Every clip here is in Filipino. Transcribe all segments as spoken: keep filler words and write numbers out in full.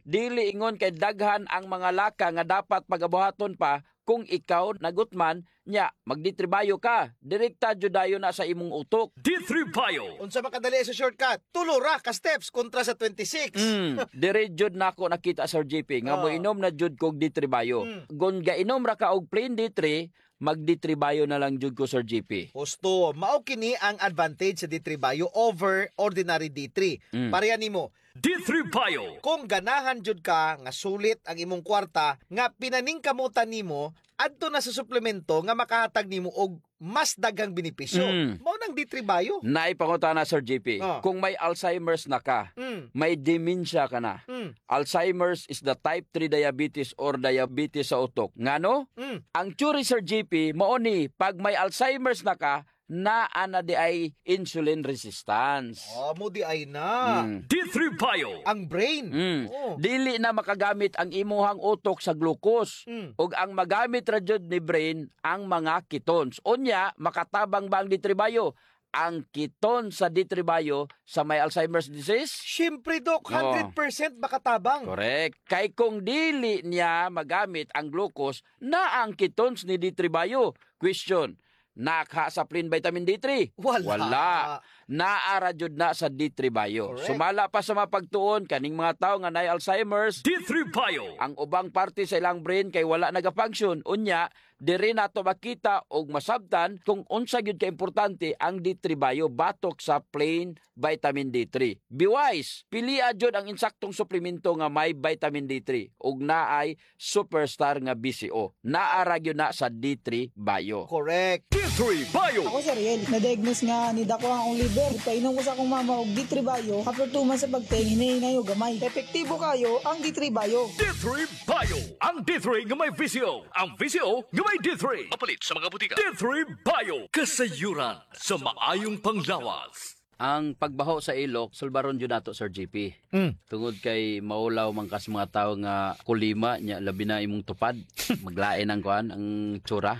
dili ingon kay daghan ang mga laka nga dapat pagabuhaton pa kung ikaw nagutman nya magditribayo ka. Direkta judayo na sa imong utok. D three Bio. Unsa makadali sa shortcut? Tulo ra ka steps kontra sa twenty-six. Mm, dire jud nako nakita Sir J P nga Oh. mo inom na jud kog ditribayo. Mm. Gon ga inom ra ka og plain D three, magditribayo na lang jud ko Sir J P. Husto, mao kini ang advantage sa D three Bio over ordinary D three. Mm. Pareha nimo. D three Bio. Kung ganahan jud ka nga sulit ang imong kwarta nga pinaningkamutan nimo adto na sa suplemento nga makahatag nimo og mas daghang benepisyo. Mm. Mao nang D three Bio. Naipangutana Sir J P, Oh. kung may Alzheimer's na ka, Mm. may dementia ka na. Mm. Alzheimer's is the type three diabetes or diabetes sa utok. Ngano? Mm. Ang theory Sir J P, mao ni pag may Alzheimer's na ka, naa na di ay insulin resistance. Oh, mo di ay na. Mm. D three Bio. Ang brain. Mm. Oh. Dili na makagamit ang imuhang utok sa glucose. Mm. Ug ang magamit ra jud ni brain ang mga ketones. Unya, makatabang ba ang D three Bio? Ang keton sa D three Bio sa may Alzheimer's disease? Siyempre, Dok, one hundred percent makatabang. Correct. Kay kung dili niya magamit ang glucose na ang ketones ni D three Bio. Question, nakha sa plain vitamin D three? Wala. Wala. Naara jud na sa D three Bio. Correct. Sumala pa sa mapagtuon kaning mga tawo nga nay Alzheimer's, D three Bio. ang ubang parte sa ilang brain kay wala nagafunction. Unya, diri nato makita og masabtan kung unsa gyud ka importante ang D three Bio batok sa plain vitamin D three. Be wise, pilia jud ang insaktong suplemento nga may vitamin D three ug naay superstar nga B C O. Naara gyud na sa D three Bio. Correct. D three Bio. Ako si Ariel, na-diagnose nga ni dako ang akong liver. Painom ko sa akong mama og D three Bio. After two months sa pagtingin, hinahinay og gamay. Epektibo kayo ang D three Bio. D three Bio. Ang D three nga may V C O. Ang V C O nga may D three. Mapalit sa mga butika. D three Bio. Kasayuran sa maayong panglawas. Ang pagbaho sa ilok, sulbaron jud nato Sir J P. Mm. Tungod kay maulaw man kas mga tawo nga kulima nya labi na imong tupad, maglain ang kuan ang tsura.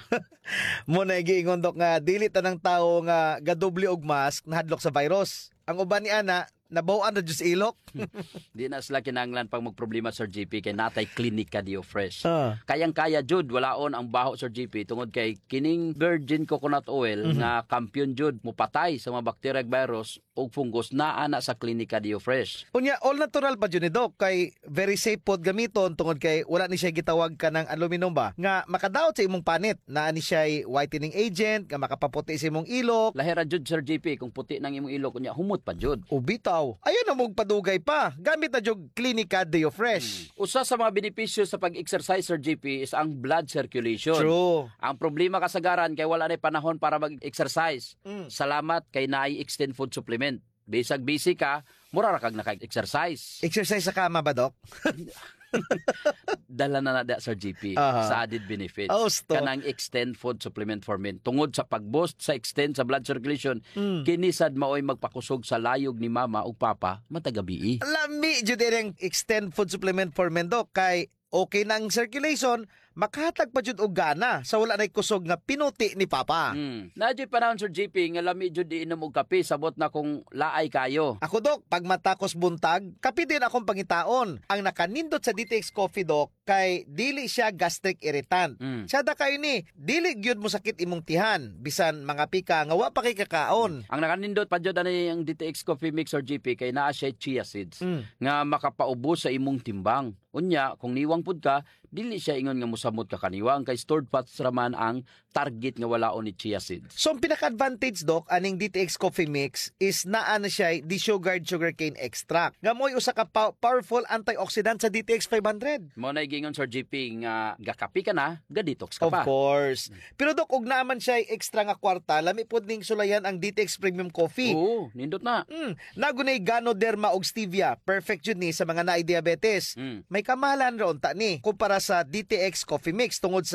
Mo na giingon, Dok, nga dili tanang tawo nga gadoble og mask nahadlok sa virus. Ang uban ni ana nabaw-an na jud sa ilok. Di na sila kinahanglan pag magproblema Sir J P kay natay klinika Dio Fresh. Ah. Kayang-kaya jud walaon ang baho Sir J P tungod kay kining virgin coconut oil Mhm. nga kampiyon jud mupatay sa mga bacteria ug virus ug fungus naa na sa klinika Dio Fresh. Unya, all natural pa jud ni Dok, kay very safe pod gamiton tungod kay wala ni siya gitawag ka ng aluminum ba nga makadaot sa imong panit. Naa ni siya whitening agent nga makapaputi sa imong ilok. Lahira jud Sir J P kung puti nang imong ilok unya humot pa jud. Ubitaw. Ayun na mong padugay pa. Gamit na jog Clinica Deo Fresh. Usa sa mga benepisyo sa pag-exercise Sir J P is ang blood circulation. True. Ang problema kasagaran kay wala na panahon para mag-exercise. Mm. Salamat kay naay extend food supplement. Bisag busy ka, mura ra kag naka-exercise. Exercise sa kama ba, Dok? Dala na na da Sir J P Aha. sa added benefits. Oh, stop. Kanang extend food supplement for men. Tungod sa pag-boost sa extend sa blood circulation, Mm. kinisad maoy magpakusog sa layog ni mama ug papa matagabi. Lami jud ang extend food supplement for men, Dok, kay okay na ang circulation, makahatag pa jud og gana sa wala nay kusog nga pinuti ni Papa. Mm. Nadyo panahon Sir J P nga lami jud di inom og kape sabot na kung laay kayo. Ako, Dok, pag matakos buntag, kapi din akong pangitaon. Ang nakanindot sa D T X Coffee, Dok, kay dili siya gastric irritant. Mm. Sada kayo ni, dili gyud mo sakit imong tihan, bisan mga pika nga wa pa kay kakaon. Ang nakanindot pa jud ani ang D T X Coffee Mix or J P kay naa siya chia seeds Mm. nga makapaubos sa imong timbang. Unya, kung niwang pud ka, dili siya ingon nga musamot ka kaniwang kay stored fats raman ang target nga walaon ni chia seeds. So, ang pinaka-advantage, Dok, aning D T X Coffee Mix is naa na siya desugared sugarcane extract. Nga mo'y usa ka pa- powerful antioxidant sa D T X five hundred. Mo na gingon Sir J P nga gakapi ka na, ga-detox ka Of pa. course. Pero, Dok, ug naman siya extra nga kwarta, lami pod ning sulayan ang D T X Premium Coffee. Oo, nindot na. Mm, nagunay Ganoderma og stevia. Perfect yun ni sa mga naay diabetes. Mm. May kamahalan ron ta ni kumpara sa D T X Coffee Mix tungod sa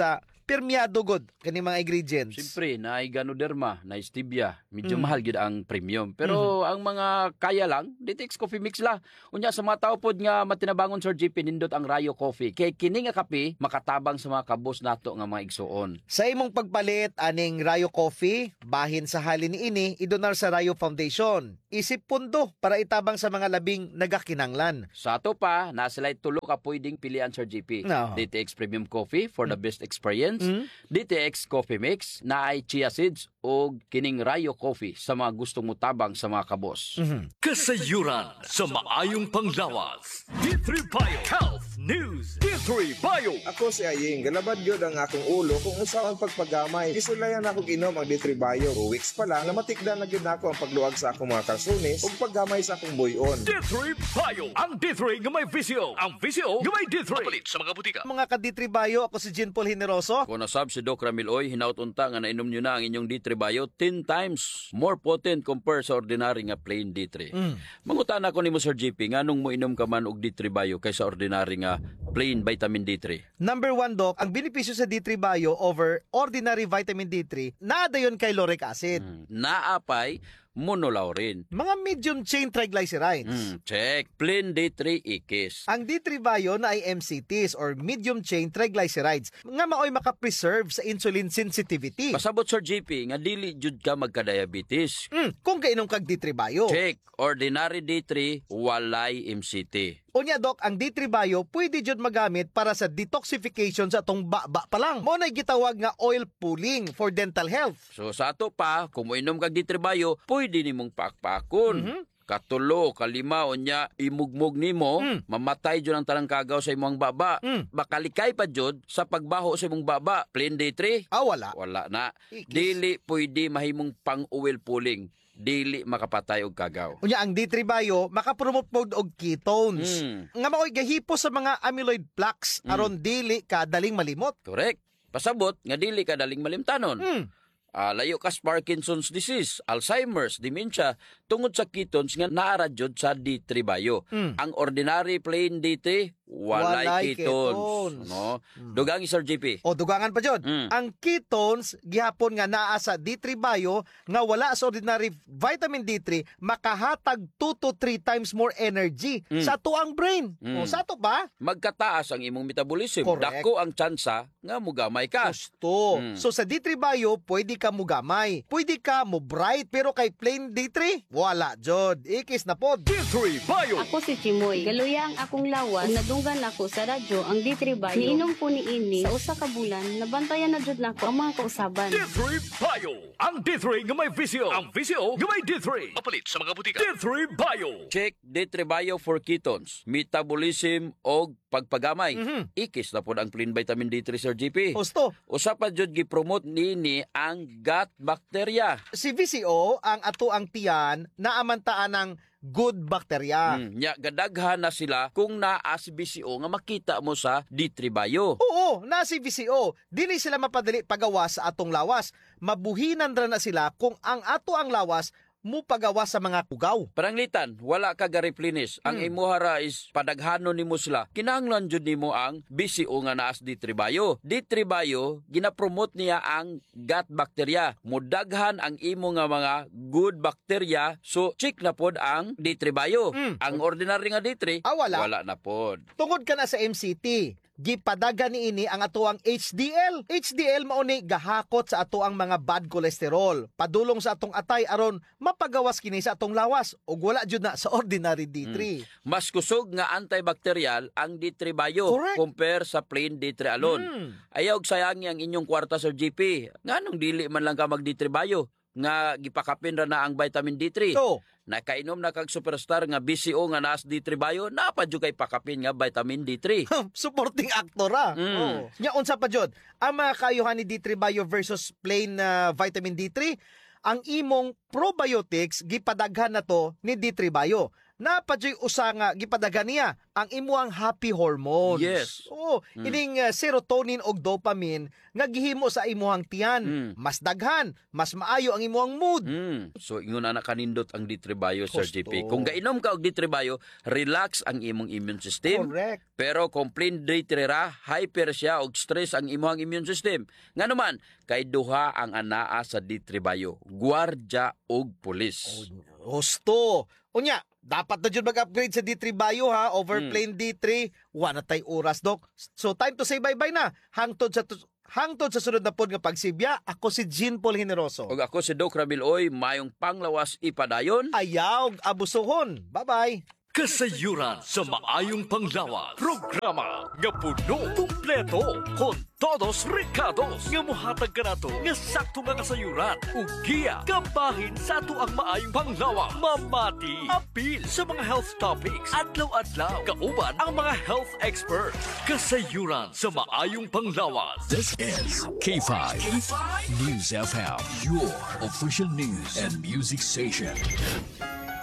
permiyado gud kani mga ingredients. Siyempre, na Ganoderma, na Stevia, medyo Mm. mahal gid ang premium. Pero ang mga kaya lang, D T X Coffee Mix la. Unya sa mga tao pod nga matinabangon Sir G P nindot ang Rayo Coffee. Kay kini nga kape makatabang sa mga kabos nato nga mga igsuon. Sa imong pagpalit aning Rayo Coffee, bahin sa halin niini idonar sa Rayo Foundation. Isip pundo para itabang sa mga labing nagakinanglan. Sa ato pa, na sila tulo ka pwedeng pilian Sir G P. No. D T X Premium Coffee for the best experience. Mm. D T X Coffee Mix na ay chia seeds o kining Rayo Coffee sa mga gustong mutabang sa mga kabos. Mhm. Kasayuran sa maayong panglawas. D three Bio Health News. D three Bio. Ako si Aying, galabad yun ang akong ulo kung usaw ang pagpagamay. Isulayan ako inom ang D three Bio. Two weeks pa lang, namatikdan na yun ako ang pagluwag sa akong mga kalsunis ug paggamay sa akong buyon. D three Bio. Ang D three nga may visyo. Ang visyo nga may D three. Mapalit sa mga butika. Mga ka-Ditribayo, ako si Jean Paul Generoso. Kung nasab si Doc Ramiloy, hinaut-unta nga nainom nyo na ang inyong D three Bio ten times more potent compare sa ordinary nga plain D three. Mm. Mangutan ako nimo Sir G P, nganong mo inom ka man og D three Bio kaysa ordinary nga plain vitamin D three? Number one, Doc, ang benepisyo sa D three Bio over ordinary vitamin D three, naada yun kay lauric acid. Mm. Naapay monolaurin. Mga medium chain triglycerides. Mm, check. Plain D three ikis. Ang D three Bio na ay M C Ts or medium chain triglycerides nga maoy makapreserve sa insulin sensitivity. Pasabot Sir G P nga dili jud ka magka-diabetes. Mm, kung kainom kag D three Bio. Check. Ordinary D three walay M C T. Unya, Doc, ang D three Bio pwede jud magamit para sa detoxification sa atong baba pa lang. Mo na gitawag nga oil pulling for dental health. So sa ato pa, kung moinom kag D three Bio, pwede nimong pakpakon. Mhm. Katulo, kalima, unya, imugmog nimo, Mm. mamatay jud ang tanang kagaw sa imong baba. Mm. Bakalikay pa jud sa pagbaho sa imong baba. Plain D three, Ah, wala. wala na. Ikis. Dili pwede mahimong pang-oil pulling. Dili makapatay og kagaw. Unya, ang D three Bio makapromote pod og ketones. Mm. Nga maoy gahipo sa mga amyloid plaques aron dili ka daling malimot. Correct. Pasabot nga dili ka daling malimtanon. Mm. Ah, layo ka sa Parkinson's disease, Alzheimer's, dementia, tungod sa ketones nga naara jud sa D three Bio. Mm. Ang ordinary plain D three, walay, Walay ketones. ketones. No? Dugang Sir G P. O dugangan pa jud. Mm. Ang ketones gihapon nga naa sa D three Bio nga wala sa ordinary vitamin D three makahatag two to three times more energy Mm. sa tuang brain. Mm. O sa to ba? Magkataas ang imong metabolism. Correct. Dako ang tsansa nga mugamay ka. Gusto. Mm. So sa D three Bio, pwede ka mo gamay. Pwede ka mo bright. Pero kay plain D three, wala jod. Ikis na pod. D three Bio. Ako si Chimoy. Galuya ang akong lawas. Ug nadunggan ako sa radyo ang D three Bio. Niinom ko ni ini sa usa ka bulan. Nabantayan na jud nako ang mga kausaban. D three Bio. Ang D three nga may visyo. Ang visyo nga may D three. Mapalit sa mga butika. D three Bio. Check D three Bio for ketones, metabolism og pagpagamay. Mhm. Ikis na pod ang plain vitamin D three Sir G P. Gusto. Usa pa jud gi-promote nini ang gut bacteria. Si V C O, ang ato ang tiyan, naamantaan ng good bacteria. Mm, nya gadaghan na sila kung naa si B C O nga makita mo sa D three Bio. Oo, na si V C O. Dili sila mapadali pagawas sa atong lawas. Mabuhinan ra na sila kung ang ato ang lawas mo pagawa sa mga kugaw. Paranglitan, wala ka ga-replenish. Ang Hmm. imuhara is padaghanon nimo sila. Kinahanglan jud nimo ang B C O nga naa sa D three Bio. D three Bio gina-promote niya ang gut bacteria. Mudaghan ang imo nga mga good bacteria. So check na pod ang D three Bio. Hmm. Ang ordinary nga D three, Ah, wala. wala na pod. Tungod ka na sa M C T, gipadagan ni ini ang atuang H D L. H D L mao ni gahakot sa atuang mga bad cholesterol. Padulong sa atong atay aron mapagawas kini sa atong lawas ug wala jud na sa ordinary D three. Mas kusog nga antibacterial ang D three Bio Correct. compare sa plain D three alone. Hmm. Ayaw og sayangi ang inyong kwarta Sir G P. Nganong dili man lang ka mag D three Bio nga gipakapin ra na ang vitamin D three. So, Nakainom na kag superstar nga B C O nga nas D three Bio, napa jud kay pakapin nga vitamin D three. supporting actor ah. Mm. Oh. Nya unsa pa jud? Ang mga kayuhan ni D three Bio versus plain na vitamin D three, ang imong probiotics gipadaghan na to ni D three Bio. napadyoy usa nga gipadagan niya ang imuhang happy hormones. Yes. Oo, Mm. ining uh, serotonin og dopamine nga gihimo sa imuhang tiyan. Mm. Mas daghan, mas maayo ang imuhang mood. Mm. So ingon na kanindot ang D three Bio, Sir Gusto. J P. Kung gainom ka og D three Bio, relax ang imong immune system. Correct. Pero kung plain D three ra, hyper siya og stress ang imong immune system. Nga naman, kay duha ang anaa sa D three Bio, gwardya og pulis. Gusto. Unya, dapat na dyan mag-upgrade sa D three Bio ha, over Mm. plain D three. Wala tay oras, Dok. So time to say bye-bye na. Hangtod sa hangtod sa sunod na pod nga pagsibya, ako si Jean Paul Generoso. Og ako si Doc Rabiloy, mayong panglawas ipadayon. Ayaw abusuhon. Bye-bye. Kasayuran sa maayong panglawas. Programa nga puno, kumpleto, kon todos recados nga mohatag kanato nga sakto nga kasayuran ug giya kabahin sa ato ang maayong panglawas. Mamati apil sa mga health topics adlaw-adlaw kauban ang mga health expert. Kasayuran sa maayong panglawas. This is K five News F M, your official news and music station.